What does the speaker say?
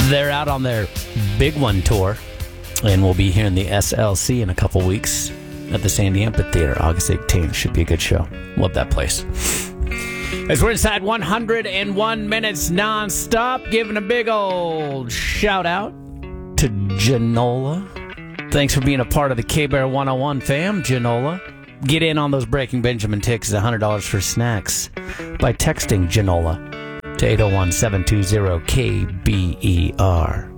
They're out on their Big One tour, and we'll be here in the SLC in a couple weeks at the Sandy Amphitheater, August 18th. Should be a good show. Love that place. As we're inside 101 minutes nonstop, giving a big old shout out to Janola. Thanks for being a part of the K-Bear 101 fam, Janola. Get in on those Breaking Benjamin tickets, $100 for snacks, by texting Janola to 801-720-KBER.